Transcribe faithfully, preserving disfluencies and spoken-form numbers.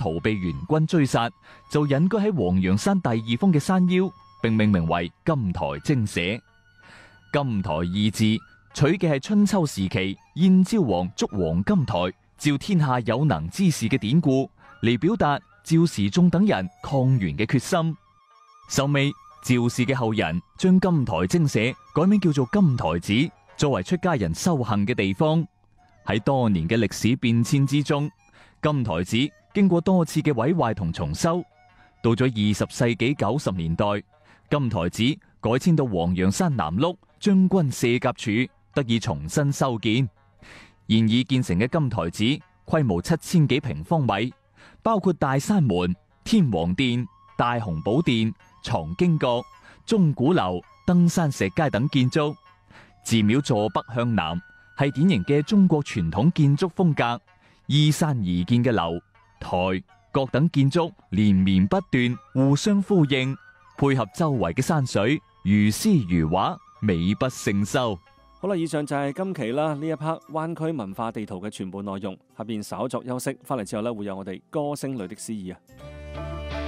逃避元軍追殺，就隱居喺黃楊山第二峰嘅山腰，並命名為金台精舍。金台二字取嘅係春秋時期燕昭王築黃金台，召天下有能之士嘅典故，嚟表達趙時中等人抗元嘅決心。收尾，趙氏嘅後人將金台精舍改名叫做金台寺，作為出家人修行嘅地方。喺多年嘅歷史變遷之中，金台寺經過多次嘅毀壞同重修，到咗二十世紀九十年代，金台寺改遷到黃楊山南麓將軍卸甲處，得以重新修建。現已建成嘅金台寺規模七千幾平方米，包括大山門、天王殿、大雄寶殿、藏經閣、鐘鼓樓、登山石階等建築。寺廟坐北向南，係典型嘅中國傳統建築風格，依山而建嘅樓、台、閣等建築連綿不斷，互相呼應，配合周圍嘅山水，如詩如畫，美不勝收。 好啦，以上就係今期啦呢一 part 灣區文化地圖嘅全部內容。下邊稍作休息，翻嚟之後咧會有我哋歌聲裏的詩意啊。